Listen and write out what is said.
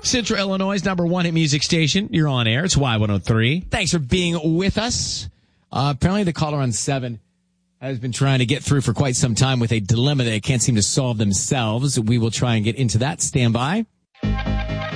Central Illinois' number one hit music station. You're on air. It's Y103. Thanks for being with us. Apparently the caller on 7 has been trying to get through for quite some time with a dilemma they can't seem to solve themselves. We will try and get into that. Stand by.